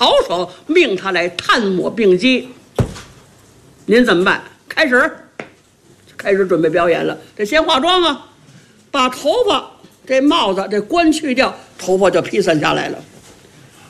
曹爽命他来探摸病机。您怎么办？开始准备表演了。得先化妆啊，把头发、这帽子、这冠去掉，头发就披散下来了。